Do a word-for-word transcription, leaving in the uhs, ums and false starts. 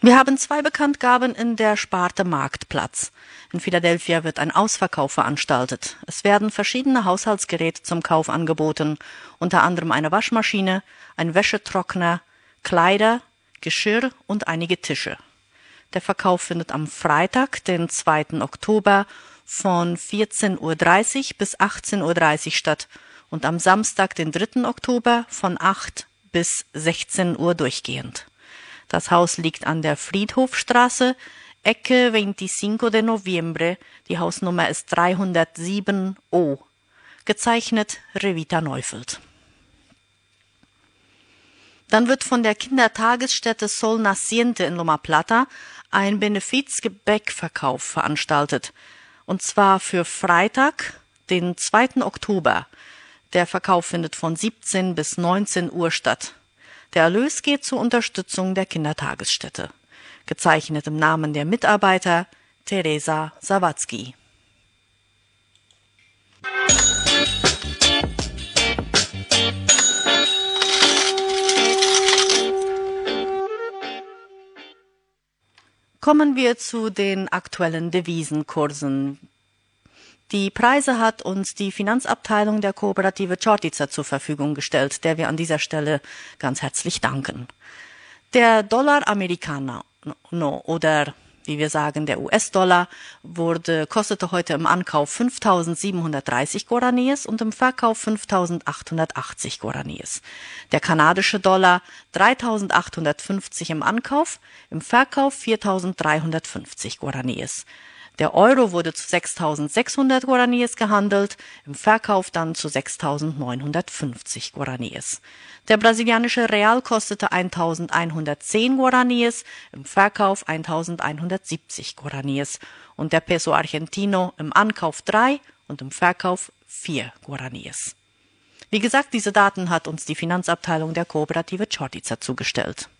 Wir haben zwei Bekanntgaben in der Sparte Marktplatz. In Philadelphia wird ein Ausverkauf veranstaltet. Es werden verschiedene Haushaltsgeräte zum Kauf angeboten, unter anderem eine Waschmaschine, ein Wäschetrockner, Kleider, Geschirr und einige Tische. Der Verkauf findet am Freitag, den zweiten Oktober, von vierzehn Uhr dreißig bis achtzehn Uhr dreißig statt und am Samstag, den dritten Oktober, von acht bis sechzehn Uhr durchgehend. Das Haus liegt an der Friedhofstraße, Ecke veinticinco de Noviembre. Die Hausnummer ist dreihundertsieben O. Gezeichnet Revita Neufeld. Dann wird von der Kindertagesstätte Sol Naciente in Loma Plata ein Benefizgebäckverkauf veranstaltet. Und zwar für Freitag, den zweiten Oktober. Der Verkauf findet von siebzehn bis neunzehn Uhr statt. Der Erlös geht zur Unterstützung der Kindertagesstätte. Gezeichnet im Namen der Mitarbeiter Teresa Sawatzki. Kommen wir zu den aktuellen Devisenkursen. Die Preise hat uns die Finanzabteilung der Kooperative Čortica zur Verfügung gestellt, der wir an dieser Stelle ganz herzlich danken. Der Dollar Americano oder wie wir sagen, der U S-Dollar wurde, kostete heute im Ankauf fünftausendsiebenhundertdreißig Guaraníes und im Verkauf fünftausendachthundertachtzig Guaraníes. Der kanadische Dollar dreitausendachthundertfünfzig im Ankauf, im Verkauf viertausenddreihundertfünfzig Guaraníes. Der Euro wurde zu sechstausendsechshundert Guaraníes gehandelt, im Verkauf dann zu sechstausendneunhundertfünfzig Guaraníes. Der brasilianische Real kostete eintausendeinhundertzehn Guaraníes, im Verkauf eintausendeinhundertsiebzig Guaraníes und der Peso Argentino im Ankauf drei und im Verkauf vier Guaraníes. Wie gesagt, diese Daten hat uns die Finanzabteilung der Kooperative Čortica zugestellt.